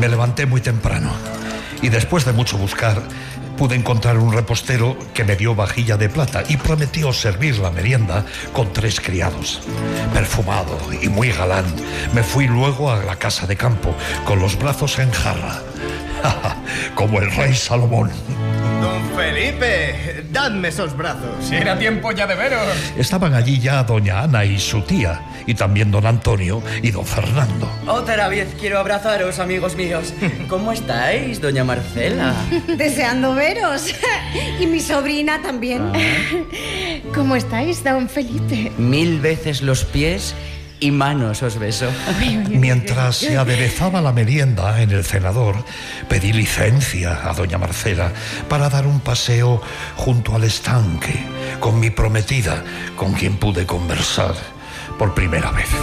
Me levanté muy temprano y después de mucho buscar pude encontrar un repostero que me dio vajilla de plata y prometió servir la merienda con 3 criados. Perfumado y muy galán, me fui luego a la casa de campo con los brazos en jarra, como el rey Salomón. Don Felipe, dadme esos brazos. Era tiempo ya de veros. Estaban allí ya doña Ana y su tía, y también don Antonio y don Fernando. Otra vez quiero abrazaros, amigos míos. ¿Cómo estáis, doña Marcela? Deseando veros. Y mi sobrina también. ¿Cómo estáis, don Felipe? 1000 veces los pies y manos os beso. Mientras se aderezaba la merienda en el cenador, pedí licencia a doña Marcela para dar un paseo junto al estanque con mi prometida, con quien pude conversar por primera vez.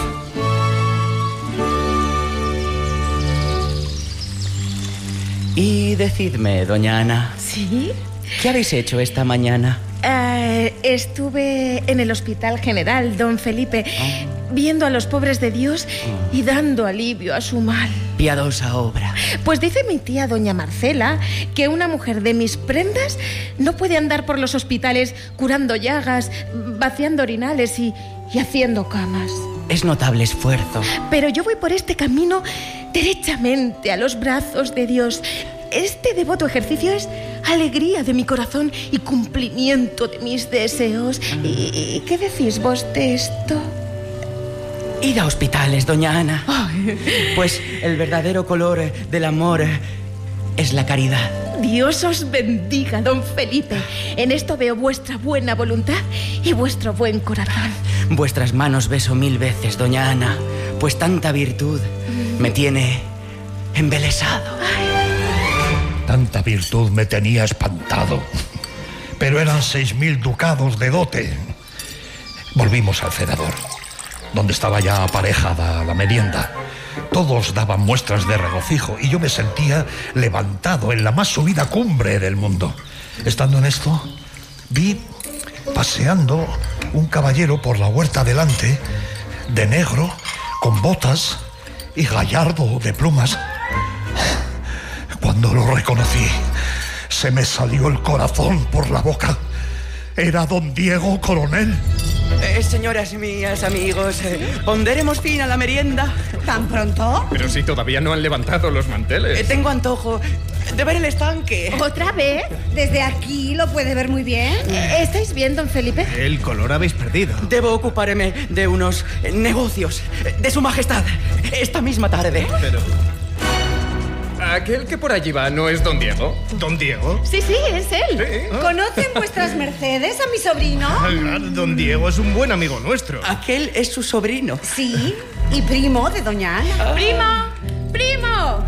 Y decidme, doña Ana. ¿Sí? ¿Qué habéis hecho esta mañana? Estuve en el Hospital General, don Felipe, viendo a los pobres de Dios y dando alivio a su mal. Piadosa obra. Pues dice mi tía doña Marcela que una mujer de mis prendas no puede andar por los hospitales curando llagas, vaciando orinales y haciendo camas. Es notable esfuerzo. Pero yo voy por este camino derechamente a los brazos de Dios. Este devoto ejercicio es alegría de mi corazón y cumplimiento de mis deseos. ¿Y qué decís vos de esto? Id a hospitales, doña Ana. Pues el verdadero color del amor es la caridad. Dios os bendiga, don Felipe. En esto veo vuestra buena voluntad y vuestro buen corazón. Vuestras manos beso 1000 veces, doña Ana, pues tanta virtud me tiene embelesado. Tanta virtud me tenía espantado, pero eran 6.000 ducados de dote. Volvimos al cenador, donde estaba ya aparejada la merienda. Todos daban muestras de regocijo y yo me sentía levantado en la más subida cumbre del mundo. Estando en esto, vi paseando un caballero por la huerta delante, de negro, con botas y gallardo de plumas. Cuando lo reconocí, se me salió el corazón por la boca. Era don Diego Coronel. Señoras mías, amigos, ¿pondremos fin a la merienda? ¿Tan pronto? Pero si todavía no han levantado los manteles. Tengo antojo de ver el estanque. ¿Otra vez? Desde aquí lo puede ver muy bien. ¿Estáis bien, don Felipe? El color habéis perdido. Debo ocuparme de unos negocios de su majestad esta misma tarde. Pero... ¿Aquel que por allí va no es don Diego? ¿Don Diego? Sí, es él. Sí. ¿Conocen vuestras mercedes a mi sobrino? Don Diego es un buen amigo nuestro. Aquel es su sobrino. Sí, y primo de doña Ana. ¡Primo!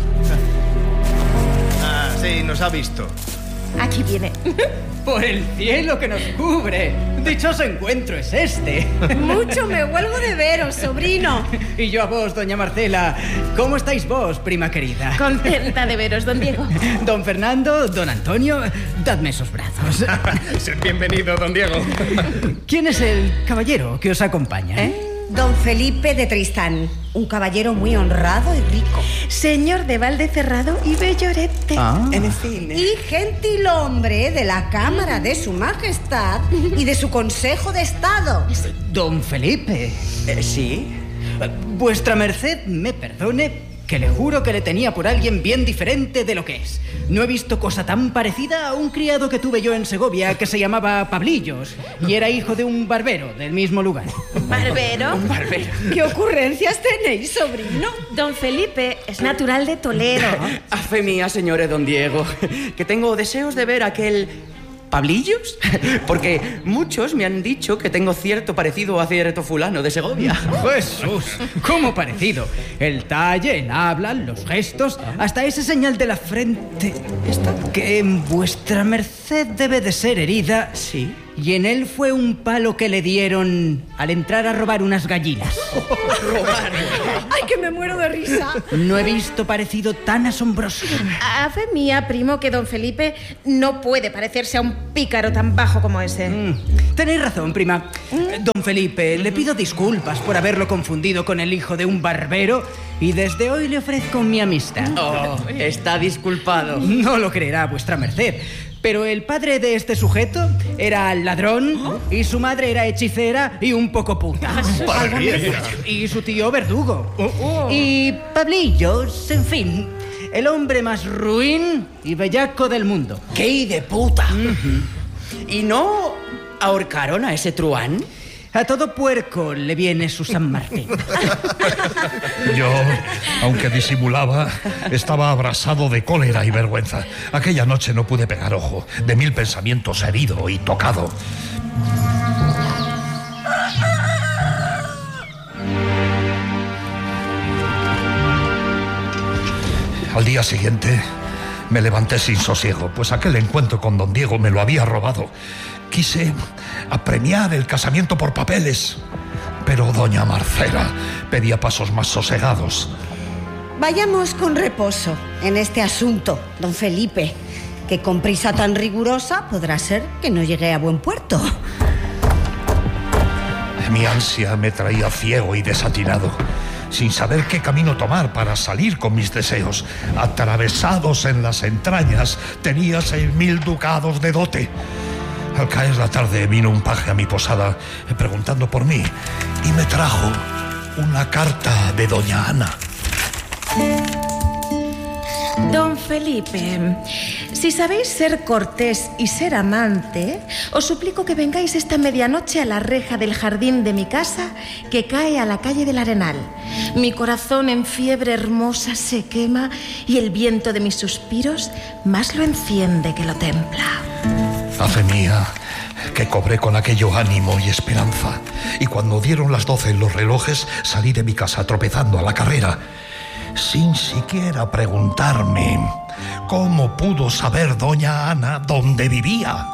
Sí, nos ha visto. Aquí viene. Por el cielo que nos cubre. Dichoso encuentro es este. Mucho me huelgo de veros, sobrino. Y yo a vos, doña Marcela. ¿Cómo estáis vos, prima querida? Contenta de veros, don Diego. Don Fernando, don Antonio, dadme esos brazos. Sed bienvenido, don Diego. ¿Quién es el caballero que os acompaña? Don Felipe de Tristán, un caballero muy honrado y rico. Señor de Valdecerrado y Bellorete. En fin. Y gentil hombre de la Cámara de su Majestad y de su Consejo de Estado. Don Felipe. ¿Sí? Vuestra merced me perdone, que le juro que le tenía por alguien bien diferente de lo que es. No he visto cosa tan parecida a un criado que tuve yo en Segovia que se llamaba Pablillos y era hijo de un barbero del mismo lugar. ¿Barbero? Un barbero. ¿Qué ocurrencias tenéis, sobrino? Don Felipe es natural de Toledo. A fe mía, señores don Diego, que tengo deseos de ver aquel... ¿Pablillos? Porque muchos me han dicho que tengo cierto parecido a cierto fulano de Segovia. Jesús, ¿cómo parecido? El talle, el habla, los gestos, hasta esa señal de la frente. ¿Esta? Que en vuestra merced debe de ser herida. Sí. y en él fue un palo que le dieron al entrar a robar unas gallinas. ¡Ay, que me muero de risa! No he visto parecido tan asombroso. A fe mía, primo, que don Felipe no puede parecerse a un pícaro tan bajo como ese. Tenéis razón, prima. Don Felipe, le pido disculpas por haberlo confundido con el hijo de un barbero y desde hoy le ofrezco mi amistad. Oh, está disculpado. No lo creerá vuestra merced, pero el padre de este sujeto era ladrón y su madre era hechicera y un poco puta. Y su tío verdugo. Y Pablillos, en fin, el hombre más ruin y bellaco del mundo. ¡Qué de puta! ¿Y no ahorcaron a ese truán? A todo puerco le viene su San Martín. Yo, aunque disimulaba, estaba abrasado de cólera y vergüenza. Aquella noche no pude pegar ojo, de 1000 pensamientos, herido y tocado. Al día siguiente me levanté sin sosiego, pues aquel encuentro con don Diego me lo había robado. Quise apremiar el casamiento por papeles, pero doña Marcela pedía pasos más sosegados. Vayamos con reposo en este asunto, don Felipe, que con prisa tan rigurosa podrá ser que no llegue a buen puerto. Mi ansia me traía ciego y desatinado, sin saber qué camino tomar para salir con mis deseos. Atravesados en las entrañas, tenía 6.000 ducados de dote. Al caer la tarde vino un paje a mi posada preguntando por mí y me trajo una carta de doña Ana. Don Felipe, si sabéis ser cortés y ser amante, os suplico que vengáis esta medianoche a la reja del jardín de mi casa que cae a la calle del Arenal. Mi corazón en fiebre hermosa se quema y el viento de mis suspiros más lo enciende que lo templa. A fe mía, que cobré con aquello ánimo y esperanza, y cuando dieron las 12 en los relojes salí de mi casa tropezando a la carrera, sin siquiera preguntarme cómo pudo saber doña Ana dónde vivía.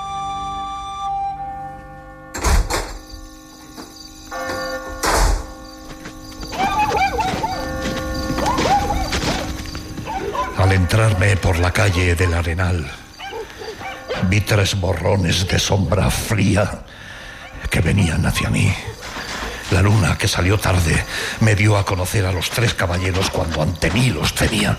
Al entrarme por la calle del Arenal, vi 3 borrones de sombra fría que venían hacia mí. La luna, que salió tarde, me dio a conocer a los 3 caballeros cuando ante mí los tenía.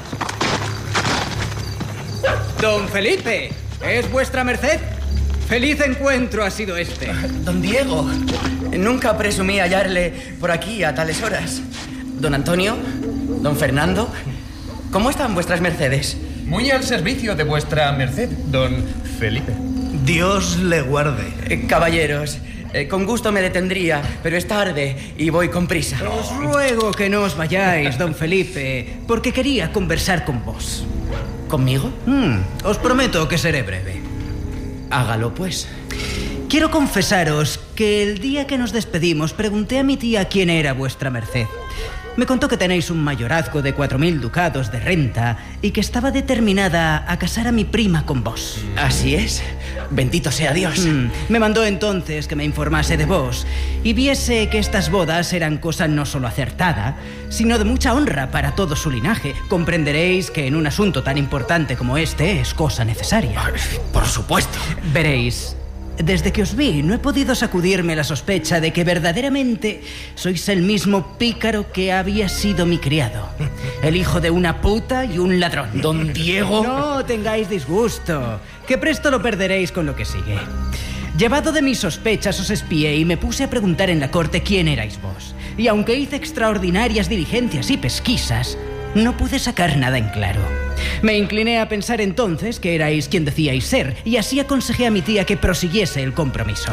Don Felipe, ¿es vuestra merced? Feliz encuentro ha sido este. Don Diego, nunca presumí hallarle por aquí a tales horas. Don Antonio, don Fernando, ¿cómo están vuestras mercedes? Muy al servicio de vuestra merced, don Felipe. Dios le guarde. Caballeros, con gusto me detendría, pero es tarde y voy con prisa. Os ruego que no os vayáis, don Felipe, porque quería conversar con vos. ¿Conmigo? Os prometo que seré breve. Hágalo, pues. Quiero confesaros que el día que nos despedimos pregunté a mi tía quién era vuestra merced. Me contó que tenéis un mayorazgo de 4.000 ducados de renta y que estaba determinada a casar a mi prima con vos. Así es. Bendito sea Dios. Me mandó entonces que me informase de vos y viese que estas bodas eran cosa no solo acertada, sino de mucha honra para todo su linaje. Comprenderéis que en un asunto tan importante como este es cosa necesaria. Por supuesto. Veréis, desde que os vi no he podido sacudirme la sospecha de que verdaderamente sois el mismo pícaro que había sido mi criado. El hijo de una puta y un ladrón. Don Diego. No tengáis disgusto, que presto lo perderéis con lo que sigue. Llevado de mis sospechas os espié y me puse a preguntar en la corte quién erais vos. Y aunque hice extraordinarias diligencias y pesquisas, no pude sacar nada en claro. Me incliné a pensar entonces que erais quien decíais ser, y así aconsejé a mi tía que prosiguiese el compromiso.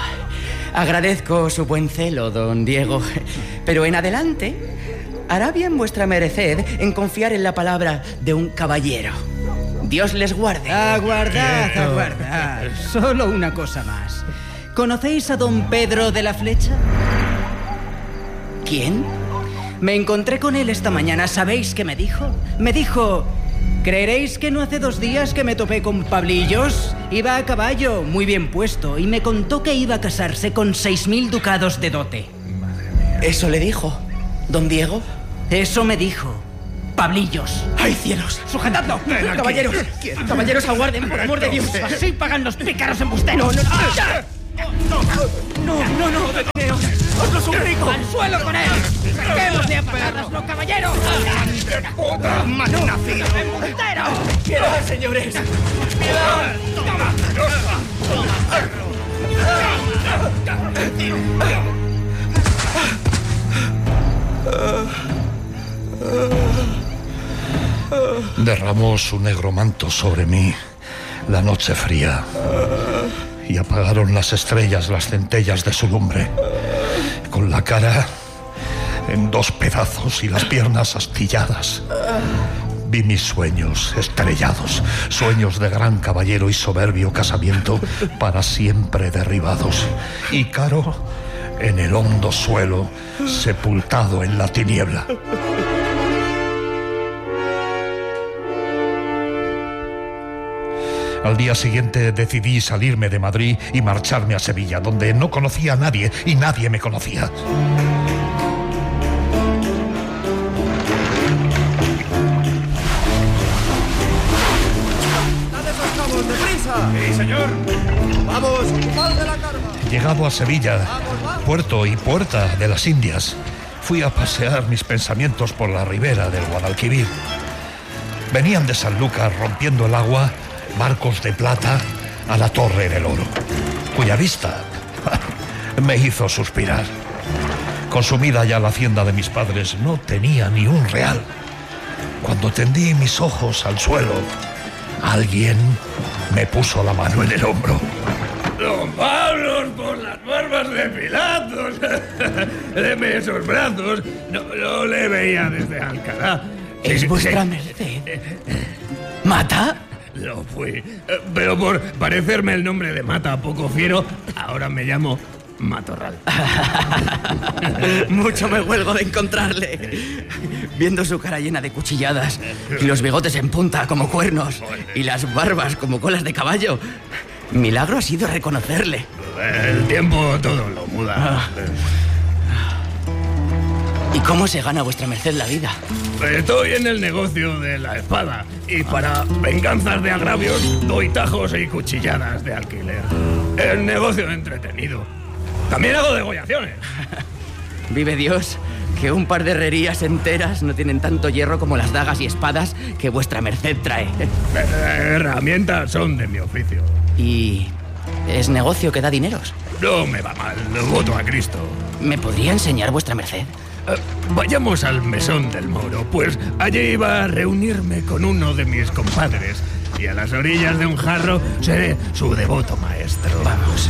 Agradezco su buen celo, don Diego, pero en adelante hará bien vuestra merced en confiar en la palabra de un caballero. Dios les guarde. Aguardad, aguardad. Solo una cosa más. ¿Conocéis a don Pedro de la Flecha? ¿Quién? Me encontré con él esta mañana. ¿Sabéis qué me dijo? Me dijo ¿Creeréis que no hace 2 días que me topé con Pablillos? Iba a caballo, muy bien puesto, y me contó que iba a casarse con 6.000 ducados de dote. ¿Eso le dijo, don Diego? Eso me dijo Pablillos. ¡Ay, cielos! ¡Sujetadlo! ¡Caballeros! ¡Caballeros, aguarden, por amor de Dios! Así pagan los pícaros embusteros. ¡No, deteneos! ¡Os lo suplico! ¡Al suelo con él! ¡Saquémosle a patadas los caballeros! ¡Puta malnacido! ¡Embustero! ¡Piedad, señores! ¡Piedad! Derramó su negro manto sobre mí la noche fría y apagaron las estrellas las centellas de su lumbre. Con la cara en 2 pedazos y las piernas astilladas, vi mis sueños estrellados, sueños de gran caballero y soberbio casamiento para siempre derribados. Y Caro en el hondo suelo, sepultado en la tiniebla. Al día siguiente decidí salirme de Madrid y marcharme a Sevilla, donde no conocía a nadie y nadie me conocía. ¡Dad esos cabos, deprisa! ¡Sí, señor! ¡Vamos, ocupad de la carga! Llegado a Sevilla, puerto y puerta de las Indias, fui a pasear mis pensamientos por la ribera del Guadalquivir. Venían de Sanlúcar rompiendo el agua barcos de plata a la Torre del Oro, cuya vista me hizo suspirar. Consumida ya la hacienda de mis padres, no tenía ni un real. Cuando tendí mis ojos al suelo, alguien me puso la mano en el hombro. ¡Don Pablo, por las barbas de Pilatos! Deme esos brazos. No le veía desde Alcalá. ¿Es vuestra merced? ¿Mata? Lo fui. Pero por parecerme el nombre de Mata poco fiero, ahora me llamo Matorral. Mucho me huelgo de encontrarle. Viendo su cara llena de cuchilladas y los bigotes en punta como cuernos y las barbas como colas de caballo, milagro ha sido reconocerle. El tiempo todo lo muda. ¿Y cómo se gana vuestra merced la vida? Estoy en el negocio de la espada y para venganzas de agravios doy tajos y cuchilladas de alquiler. El negocio entretenido. También hago degollaciones. Vive Dios, que un par de herrerías enteras no tienen tanto hierro como las dagas y espadas que vuestra merced trae. Herramientas son de mi oficio. ¿Y es negocio que da dineros? No me va mal, voto a Cristo. ¿Me podría enseñar vuestra merced? Vayamos al mesón del Moro, pues allí iba a reunirme con uno de mis compadres y a las orillas de un jarro seré su devoto maestro. Vamos.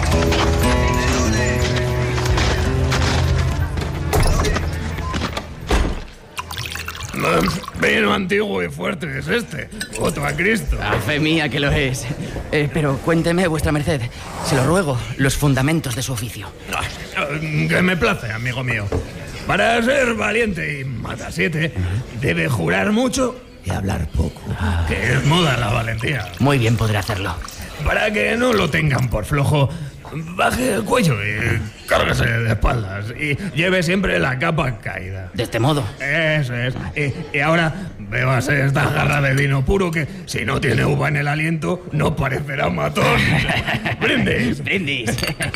Vino antiguo y fuerte es este. Voto a Cristo. A fe mía que lo es. Pero cuénteme, vuestra merced, se lo ruego, los fundamentos de su oficio. Que me place, amigo mío. Para ser valiente y matasiete, debe jurar mucho y hablar poco. Que es moda la valentía. Muy bien podré hacerlo. Para que no lo tengan por flojo, baje el cuello y cárguese de espaldas. Y lleve siempre la capa caída. De este modo. Eso es. Y ahora, bébase esta jarra de vino puro que, si no tiene uva en el aliento, no parecerá matón. ¡Brindis! ¡Brindis!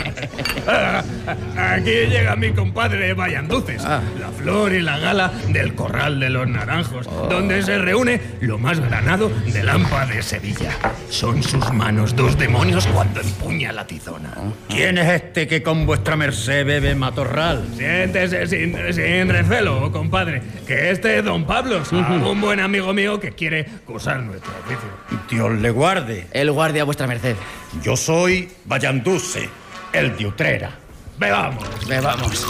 Aquí llega mi compadre Vallanduces, la flor y la gala del Corral de los Naranjos, donde se reúne lo más granado del Lampa de Sevilla. Son sus manos 2 demonios cuando empuña la tizona. ¿Quién es este que con vuestra merced bebe Matorral? Siéntese sin recelo, compadre, que este es don Pablos, un buen amigo mío que quiere cursar nuestro oficio. Dios le guarde. El guardia a vuestra merced. Yo soy Vallanduce, el de Utrera. Bebamos. Bebamos.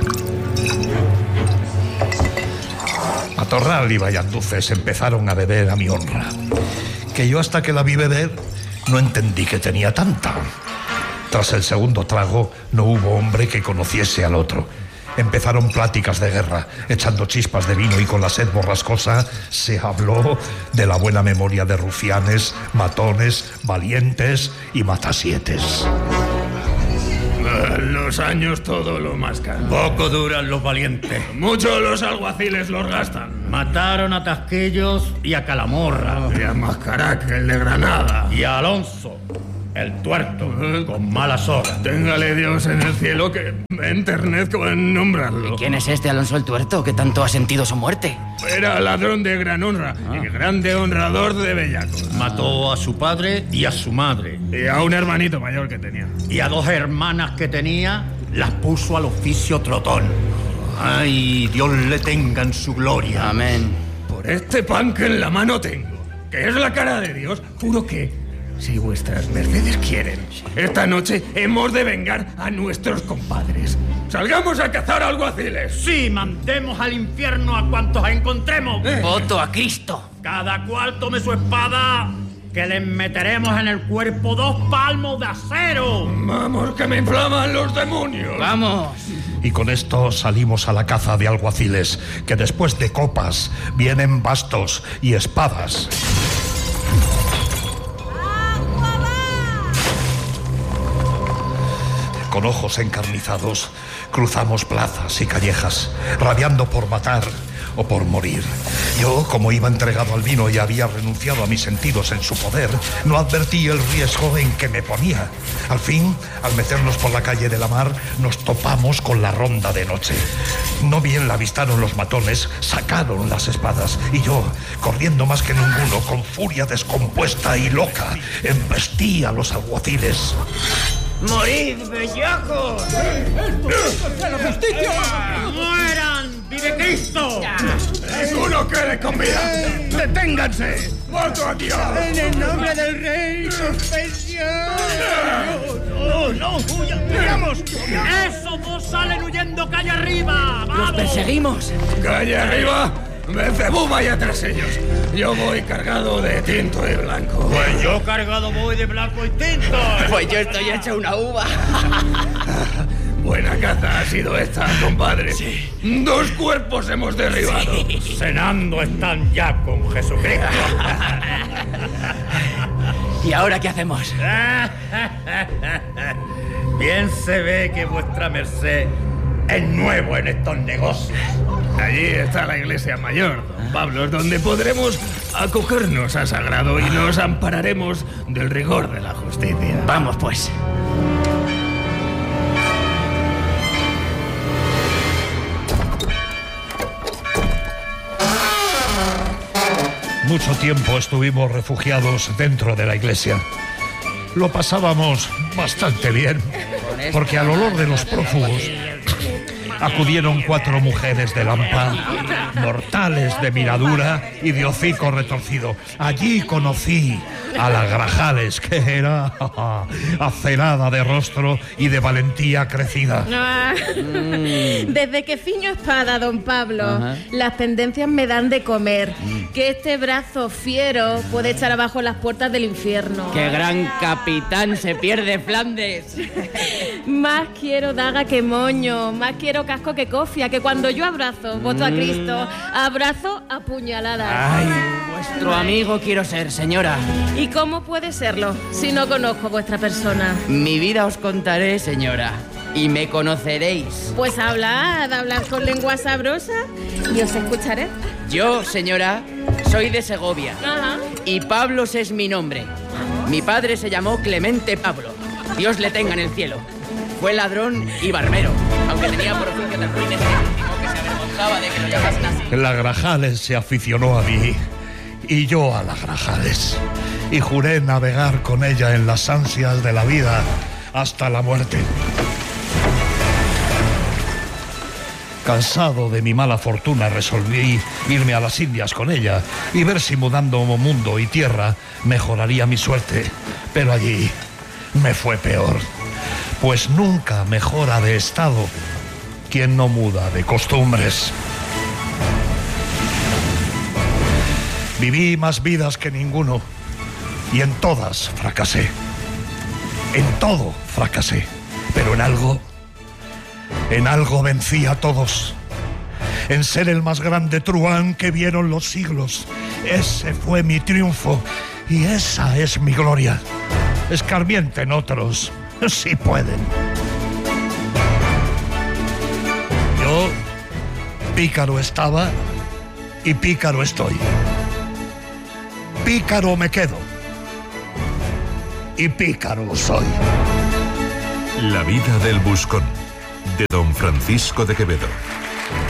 Matorral y Vallanduces empezaron a beber a mi honra, que yo hasta que la vi beber no entendí que tenía tanta. Tras el segundo trago no hubo hombre que conociese al otro, Empezaron pláticas de guerra, echando chispas de vino, y con la sed borrascosa se habló de la buena memoria de rufianes, matones, valientes y matasietes. Los años todo lo mascan. Poco duran los valientes. Mucho los alguaciles los gastan. Mataron a Tasquillos y a Calamorra. Y a Mascaraque, el de Granada. Y a Alonso, el tuerto, con malas horas. Téngale Dios en el cielo, que me enternezco en nombrarlo. ¿Y quién es este Alonso el Tuerto que tanto ha sentido su muerte? Era ladrón de gran honra y grande honrador de bellacos. Mató a su padre y a su madre. Y a un hermanito mayor que tenía. Y a 2 hermanas que tenía, las puso al oficio trotón. Ay, Dios le tenga en su gloria. Amén. Por este pan que en la mano tengo, que es la cara de Dios, juro que, si vuestras mercedes quieren, esta noche hemos de vengar a nuestros compadres. ¡Salgamos a cazar alguaciles! Sí, mandemos al infierno a cuantos encontremos. ¡Voto a Cristo! Cada cual tome su espada, que les meteremos en el cuerpo 2 palmos de acero. ¡Vamos, que me inflaman los demonios! ¡Vamos! Y con esto salimos a la caza de alguaciles, que después de copas vienen bastos y espadas. Con ojos encarnizados, cruzamos plazas y callejas, rabiando por matar o por morir. Yo, como iba entregado al vino y había renunciado a mis sentidos en su poder, no advertí el riesgo en que me ponía. Al fin, al meternos por la calle de la Mar, nos topamos con la ronda de noche. No bien la avistaron los matones, sacaron las espadas, y yo, corriendo más que ninguno, con furia descompuesta y loca, embestí a los alguaciles. ¡Morid, bellacos! ¡La justicia! ¡Mueran! ¡Vive Cristo! ¡Ninguno quede con vida! ¡Deténganse! ¡Voto a Dios! En el nombre del rey, suspensión. ¡No! ¡Huyamos! ¡Esos 2 salen huyendo calle arriba! ¡Vamos! ¡Los perseguimos! ¡Calle arriba! ¡Belcebú vaya tras ellos! Yo voy cargado de tinto y blanco. Pues yo cargado voy de blanco y tinto. Pues yo estoy hecho una uva. Buena caza ha sido esta, compadre. Sí. 2 cuerpos hemos derribado. Sí. Cenando están ya con Jesucristo. ¿Y ahora qué hacemos? Bien se ve que vuestra merced es nuevo en estos negocios. Allí está la iglesia mayor, don Pablo, donde podremos acogernos a sagrado y nos ampararemos del rigor de la justicia. Vamos, pues. Mucho tiempo estuvimos refugiados dentro de la iglesia. Lo pasábamos bastante bien, porque al olor de los prófugos acudieron 4 mujeres de Lampa, mortales de miradura y de hocico retorcido. Allí conocí a la Grajales, que era acenada de rostro y de valentía crecida. Desde que ciño espada, don Pablo, las pendencias me dan de comer. Que este brazo fiero puede echar abajo las puertas del infierno. ¡Qué gran capitán se pierde Flandes! Más quiero daga que moño, más quiero casco que cofia, que cuando yo abrazo, voto a Cristo, abrazo a puñaladas. ¡Ay, vuestro amigo quiero ser, señora! ¿Y cómo puede serlo si no conozco vuestra persona? Mi vida os contaré, señora, y me conoceréis. Pues hablad con lengua sabrosa y os escucharé. Yo, señora, soy de Segovia. Y Pablos es mi nombre. Mi padre se llamó Clemente Pablo. Dios le tenga en el cielo. Fue ladrón y barbero, aunque tenía por oficio del ruin ejecutivo que se avergonzaba de que lo llamasen así. La Grajales se aficionó a mí y yo a la Grajales, y juré navegar con ella en las ansias de la vida hasta la muerte. Cansado de mi mala fortuna, resolví irme a las Indias con ella y ver si mudando mundo y tierra mejoraría mi suerte. Pero allí me fue peor, pues nunca mejora de estado quien no muda de costumbres. Viví más vidas que ninguno y en todas fracasé. En todo fracasé, pero en algo En algo vencí a todos. En ser el más grande truán que vieron los siglos. Ese fue mi triunfo y esa es mi gloria. Escarmienten otros, si pueden. Yo, pícaro estaba y pícaro estoy. Pícaro me quedo y pícaro soy. La vida del buscón, de don Francisco de Quevedo.